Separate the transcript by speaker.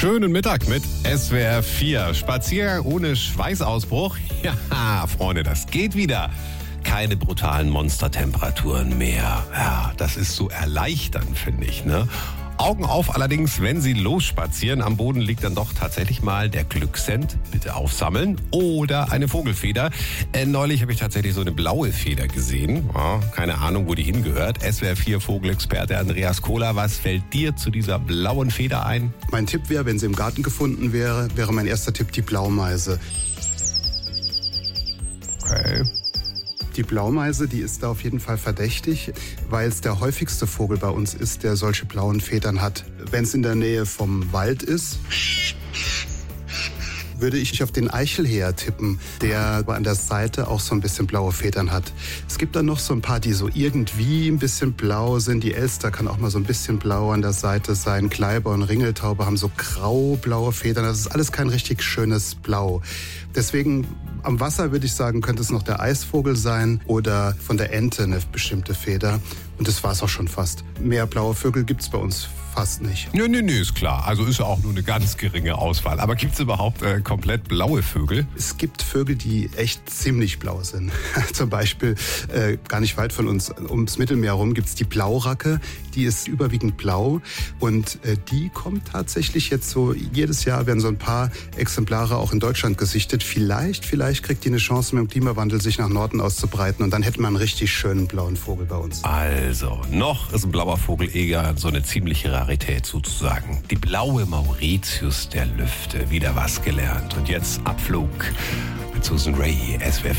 Speaker 1: Schönen Mittag mit SWR 4. Spaziergang ohne Schweißausbruch? Ja, Freunde, das geht wieder. Keine brutalen Monstertemperaturen mehr. Ja, das ist so erleichternd, finde ich, ne? Augen auf allerdings, wenn Sie losspazieren. Am Boden liegt dann doch tatsächlich mal der Glückscent. Bitte aufsammeln. Oder eine Vogelfeder. Neulich habe ich tatsächlich so eine blaue Feder gesehen. Ja, keine Ahnung, wo die hingehört. SWR 4 Vogelexperte Andreas Kohler. Was fällt dir zu dieser blauen Feder ein?
Speaker 2: Mein Tipp wäre, wenn sie im Garten gefunden wäre mein erster Tipp die Blaumeise.
Speaker 1: Okay.
Speaker 2: Die Blaumeise, die ist da auf jeden Fall verdächtig, weil es der häufigste Vogel bei uns ist, der solche blauen Federn hat. Wenn es in der Nähe vom Wald ist, würde ich auf den Eichelheer tippen, der an der Seite auch so ein bisschen blaue Federn hat. Es gibt dann noch so ein paar, die so irgendwie ein bisschen blau sind. Die Elster kann auch mal so ein bisschen blau an der Seite sein. Kleiber und Ringeltaube haben so grau-blaue Federn. Das ist alles kein richtig schönes Blau. Deswegen am Wasser würde ich sagen, könnte es noch der Eisvogel sein oder von der Ente eine bestimmte Feder. Und das war es auch schon fast. Mehr blaue Vögel gibt es bei uns fast nicht.
Speaker 1: Nee, ist klar. Also ist ja auch nur eine ganz geringe Auswahl. Aber gibt es überhaupt komplett blaue Vögel?
Speaker 2: Es gibt Vögel, die echt ziemlich blau sind. Zum Beispiel gar nicht weit von uns, ums Mittelmeer rum, gibt es die Blauracke. Die ist überwiegend blau und die kommt tatsächlich jetzt so, jedes Jahr werden so ein paar Exemplare auch in Deutschland gesichtet. Vielleicht kriegt die eine Chance mit dem Klimawandel sich nach Norden auszubreiten und dann hätten wir einen richtig schönen blauen Vogel bei uns.
Speaker 1: Also, noch ist ein blauer Vogel eher so eine ziemliche Rarität sozusagen. Die blaue Mauritius der Lüfte, wieder was gelernt. Und jetzt Abflug mit Susan Ray, SWR 4.